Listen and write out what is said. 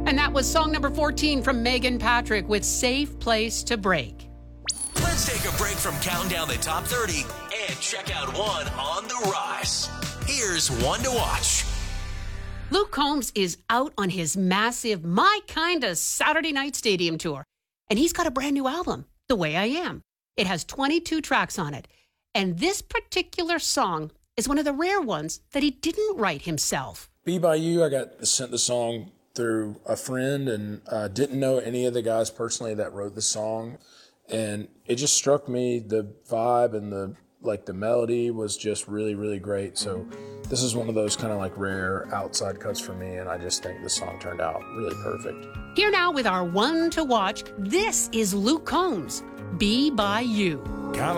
And that was song number 14 from Megan Patrick with Safe Place to Break. Let's take a break from counting down the top 30 and check out one on the rise. Here's one to watch. Luke Combs is out on his massive My Kinda Saturday Night Stadium tour. And he's got a brand new album, The Way I Am. It has 22 tracks on it. And this particular song is one of the rare ones that he didn't write himself. Be By You, I got sent the song through a friend and didn't know any of the guys personally that wrote the song. And it just struck me, the vibe and the melody was just really, really great. So this is one of those kind of like rare outside cuts for me, and I just think the song turned out really perfect. Here now with our one to watch, this is Luke Combs, Be By You.